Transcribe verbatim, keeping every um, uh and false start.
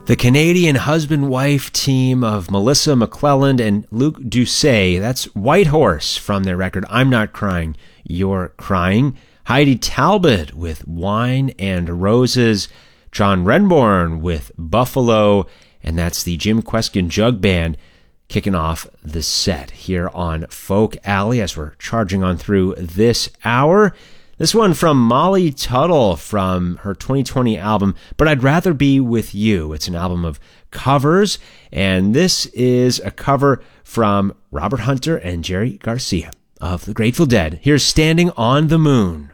The Canadian husband-wife team of Melissa McClelland and Luke Doucet, that's White Horse from their record I'm Not Crying, You're Crying. Heidi Talbot with Wine and Roses. John Renborn with Buffalo. And that's the Jim Kweskin Jug Band kicking off the set here on Folk Alley as we're charging on through this hour. This one from Molly Tuttle from her twenty twenty album, But I'd Rather Be With You. It's an album of covers, and this is a cover from Robert Hunter and Jerry Garcia of the Grateful Dead. Here's Standing on the Moon.